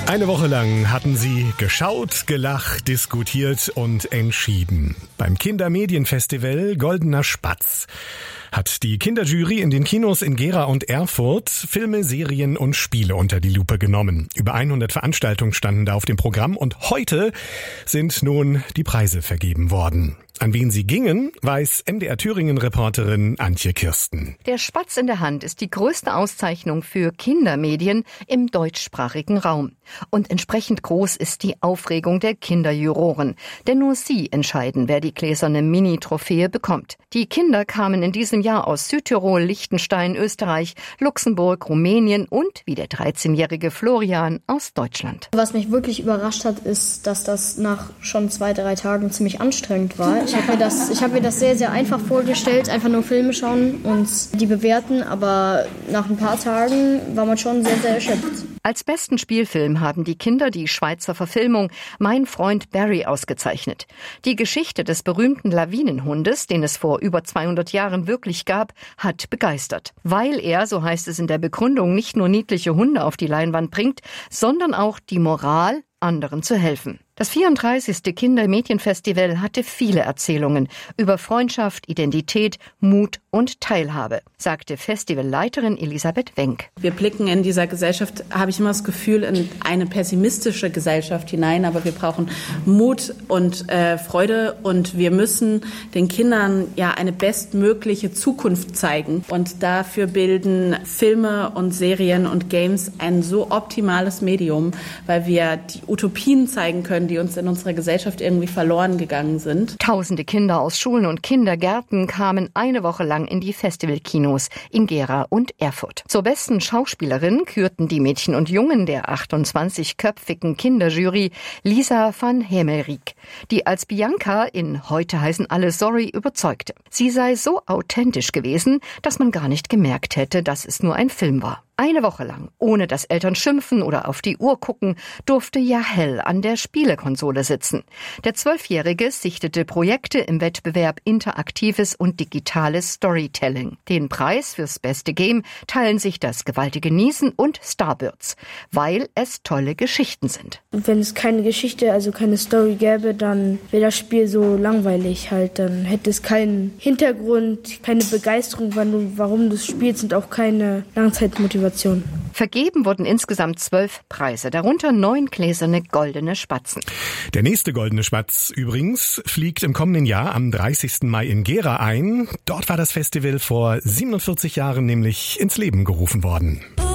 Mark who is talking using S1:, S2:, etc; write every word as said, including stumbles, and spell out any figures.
S1: Eine Woche lang hatten sie geschaut, gelacht, diskutiert und entschieden. Beim Kindermedienfestival Goldener Spatz hat die Kinderjury in den Kinos in Gera und Erfurt Filme, Serien und Spiele unter die Lupe genommen. Über hundert Veranstaltungen standen da auf dem Programm und heute sind nun die Preise vergeben worden. An wen sie gingen, weiß M D R Thüringen-Reporterin Antje Kirsten.
S2: Der Spatz in der Hand ist die größte Auszeichnung für Kindermedien im deutschsprachigen Raum. Und entsprechend groß ist die Aufregung der Kinderjuroren. Denn nur sie entscheiden, wer die gläserne Mini-Trophäe bekommt. Die Kinder kamen in diesem Jahr aus Südtirol, Liechtenstein, Österreich, Luxemburg, Rumänien und, wie der dreizehnjährige Florian, aus Deutschland.
S3: Was mich wirklich überrascht hat, ist, dass das nach schon zwei, drei Tagen ziemlich anstrengend war. Ich habe mir das, ich habe mir das sehr, sehr einfach vorgestellt, einfach nur Filme schauen und die bewerten, aber nach ein paar Tagen war man schon sehr, sehr erschöpft.
S2: Als besten Spielfilm haben die Kinder die Schweizer Verfilmung Mein Freund Barry ausgezeichnet. Die Geschichte des berühmten Lawinenhundes, den es vor über zweihundert Jahren wirklich gab, hat begeistert. Weil er, so heißt es in der Begründung, nicht nur niedliche Hunde auf die Leinwand bringt, sondern auch die Moral, anderen zu helfen. Das vierunddreißigste Kindermedienfestival hatte viele Erzählungen über Freundschaft, Identität, Mut und Teilhabe, sagte Festivalleiterin Elisabeth Wenck.
S4: Wir blicken in dieser Gesellschaft, habe ich immer das Gefühl, in eine pessimistische Gesellschaft hinein, aber wir brauchen Mut und äh, Freude und wir müssen den Kindern ja eine bestmögliche Zukunft zeigen und dafür bilden Filme und Serien und Games ein so optimales Medium, weil wir die Utopien zeigen können, die uns in unserer Gesellschaft irgendwie verloren gegangen sind.
S2: Tausende Kinder aus Schulen und Kindergärten kamen eine Woche lang in die Festivalkinos in Gera und Erfurt. Zur besten Schauspielerin kürten die Mädchen und Jungen der achtundzwanzigköpfigen Kinderjury Lisa van Hemelrijk, die als Bianca in Heute heißen alle sorry überzeugte. Sie sei so authentisch gewesen, dass man gar nicht gemerkt hätte, dass es nur ein Film war. Eine Woche lang, ohne dass Eltern schimpfen oder auf die Uhr gucken, durfte Jahel an der Spielekonsole sitzen. Der Zwölfjährige sichtete Projekte im Wettbewerb Interaktives und Digitales Storytelling. Den Preis fürs beste Game teilen sich das gewaltige Niesen und Starbirds, weil es tolle Geschichten sind.
S5: Wenn es keine Geschichte, also keine Story gäbe, dann wäre das Spiel so langweilig halt. Dann hätte es keinen Hintergrund, keine Begeisterung, warum du es spielst und auch keine Langzeitmotivation.
S2: Vergeben wurden insgesamt zwölf Preise, darunter neun gläserne goldene Spatzen.
S1: Der nächste goldene Spatz übrigens fliegt im kommenden Jahr am dreißigsten Mai in Gera ein. Dort war das Festival vor siebenundvierzig Jahren nämlich ins Leben gerufen worden.